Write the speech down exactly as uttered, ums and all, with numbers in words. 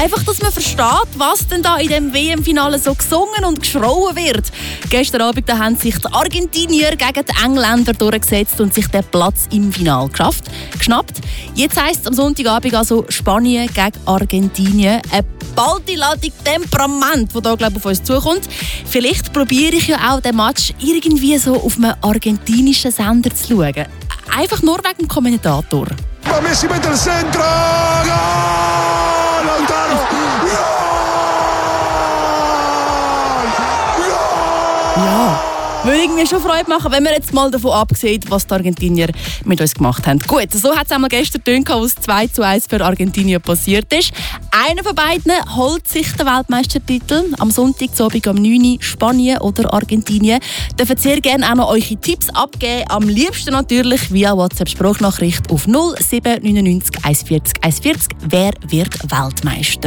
Einfach, dass man versteht, was denn da in dem W M-Finale so gesungen und geschrauen wird. Gestern Abend da haben sich die Argentinier gegen die Engländer durchgesetzt und sich den Platz im Finale geschafft, geschnappt. Jetzt heisst es am Sonntagabend also Spanien gegen Argentinien. Eine ballte Ladung Temperament, die hier, glaube ich, auf uns zukommt. Vielleicht probiere ich ja auch den Match irgendwie so auf einem argentinischen Sender zu schauen. Einfach nur wegen dem Kommentator. Messi mette il centro, gol! Lautaro! Ja, würde irgendwie schon Freude machen, wenn man jetzt mal davon absieht, was die Argentinier mit uns gemacht haben. Gut, so hat es einmal gestern getönt, als zwei zu eins für Argentinien passiert ist. Einer von beiden holt sich den Weltmeistertitel. Am Sonntag Abend um neun Uhr Spanien oder Argentinien. Dürft sehr gerne auch noch eure Tipps abgeben. Am liebsten natürlich via WhatsApp-Sprachnachricht auf null sieben neun neun eins vier eins vier. Wer wird Weltmeister?